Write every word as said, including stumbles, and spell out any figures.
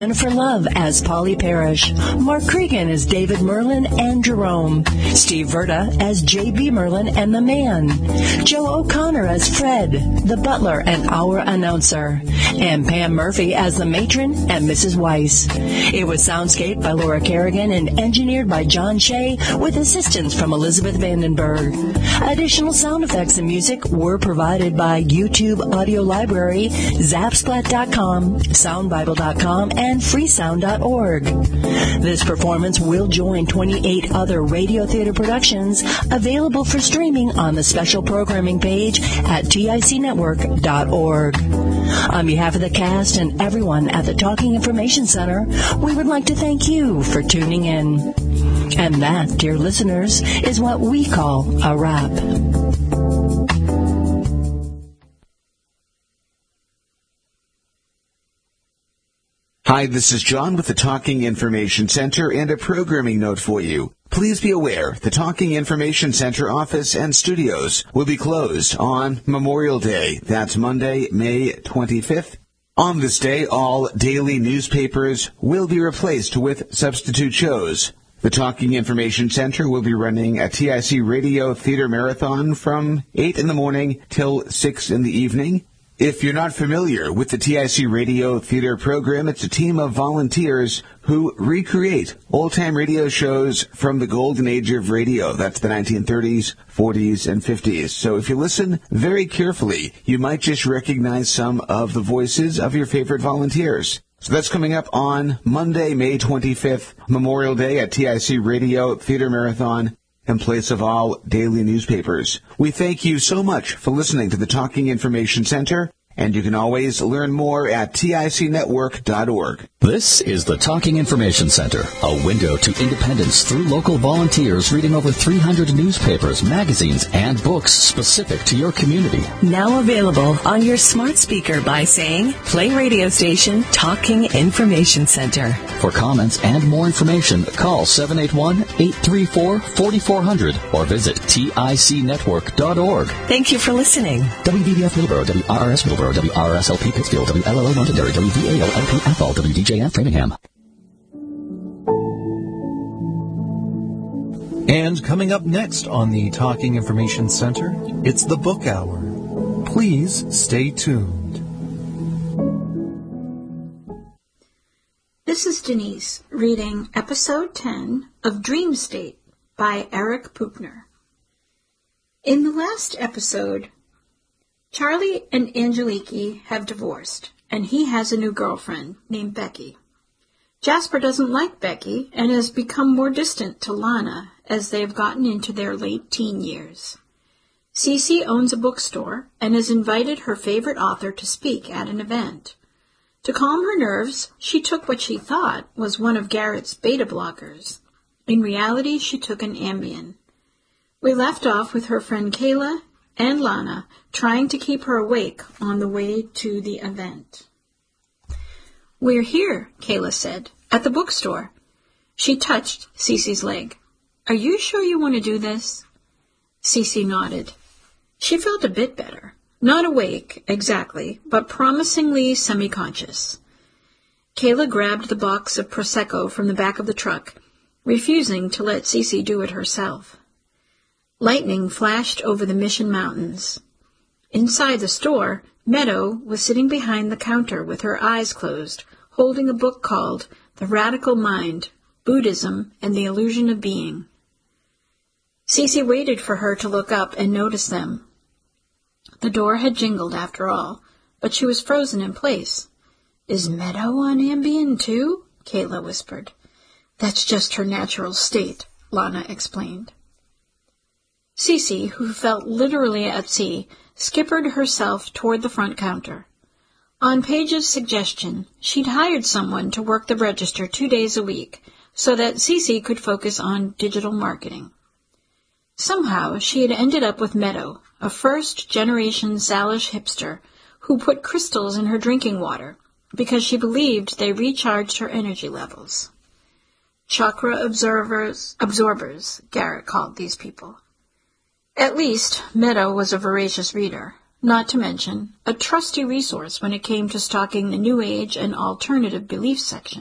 Jennifer Love as Polly Parrish, Mark Cregan as David Merlin and Jerome, Steve Verda as J B Merlin and the Man, Joe O'Connor as Fred, the butler and our announcer, and Pam Murphy as the matron and Missus Weiss. It was soundscaped by Laura Kerrigan and engineered by John Shea with assistance from Elizabeth Vandenberg. Additional sound effects and music were provided by YouTube Audio Library, Zapsplat dot com, Sound Bible dot com, and and freesound dot org. This performance will join twenty-eight other radio theater productions available for streaming on the special programming page at tic network dot org. On behalf of the cast and everyone at the Talking Information Center, we would like to thank you for tuning in. And that, dear listeners, is what we call a wrap. Hi, this is John with the Talking Information Center and a programming note for you. Please be aware the Talking Information Center office and studios will be closed on Memorial Day. That's Monday, May twenty-fifth. On this day, all daily newspapers will be replaced with substitute shows. The Talking Information Center will be running a T I C Radio Theater Marathon from eight in the morning till six in the evening. If you're not familiar with the T I C Radio Theater program, it's a team of volunteers who recreate old-time radio shows from the golden age of radio. That's the nineteen thirties, forties, and fifties. So if you listen very carefully, you might just recognize some of the voices of your favorite volunteers. So that's coming up on Monday, May twenty-fifth, Memorial Day at T I C Radio Theater Marathon, in place of all daily newspapers. We thank you so much for listening to the Talking Information Center, and you can always learn more at tic network dot org. This is the Talking Information Center, a window to independence through local volunteers reading over three hundred newspapers, magazines, and books specific to your community. Now available on your smart speaker by saying, play radio station Talking Information Center. For comments and more information, call seven eight one, eight three four, four four zero zero or visit tic network dot org. Thank you for listening. W V B F Middleborough, W R R S Middleborough, W R R S L P Pittsfield, W L L O Londonderry, W V A L L P Athol, W D J F Framingham. And coming up next on the Talking Information Center, it's the Book Hour. Please stay tuned. This is Denise reading Episode ten of Dream State by Eric Pupner. In the last episode, Charlie and Angeliki have divorced, and he has a new girlfriend named Becky. Jasper doesn't like Becky and has become more distant to Lana as they have gotten into their late teen years. Cece owns a bookstore and has invited her favorite author to speak at an event. To calm her nerves, she took what she thought was one of Garrett's beta blockers. In reality, she took an Ambien. We left off with her friend Kayla and Lana trying to keep her awake on the way to the event. "We're here," Kayla said, "at the bookstore." She touched Cece's leg. "Are you sure you want to do this?" Cece nodded. She felt a bit better. Not awake, exactly, but promisingly semi-conscious. Kayla grabbed the box of Prosecco from the back of the truck, refusing to let Cece do it herself. Lightning flashed over the Mission Mountains. Inside the store, Meadow was sitting behind the counter with her eyes closed, holding a book called The Radical Mind, Buddhism and the Illusion of Being. Cece waited for her to look up and notice them. The door had jingled after all, but she was frozen in place. "Is Meadow on Ambien, too?" Kayla whispered. "That's just her natural state," Lana explained. Cece, who felt literally at sea, skippered herself toward the front counter. On Paige's suggestion, she'd hired someone to work the register two days a week so that Cece could focus on digital marketing. Somehow, she had ended up with Meadow, a first-generation Salish hipster who put crystals in her drinking water because she believed they recharged her energy levels. Chakra observers, absorbers, Garrett called these people. At least, Meadow was a voracious reader. not to mention a trusty resource when it came to stalking the New Age and alternative belief section.